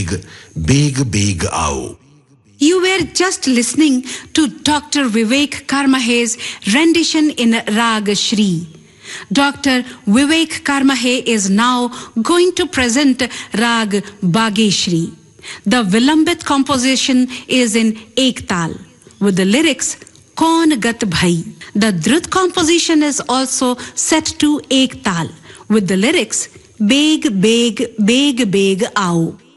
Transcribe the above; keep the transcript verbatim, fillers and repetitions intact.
beg, beg, beg aao. You were just listening to Doctor Vivek Karmahe's rendition in Rag Shri. Doctor Vivek Karmahe is now going to present Rag Bageshri. The Vilambit composition is in Ek Tal with the lyrics Kaun Gat Bhai. The Drut composition is also set to Ek Tal with the lyrics Beg, Beg, Beg, Beg Aao.